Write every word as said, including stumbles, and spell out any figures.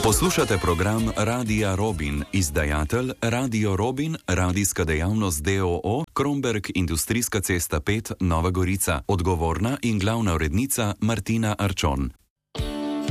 Poslušate program Radia Robin, izdajatelj Radio Robin, radijska dejavnost D O O, Kromberk, Industrijska cesta pet, Nova Gorica, odgovorna in glavna urednica Martina Arčon.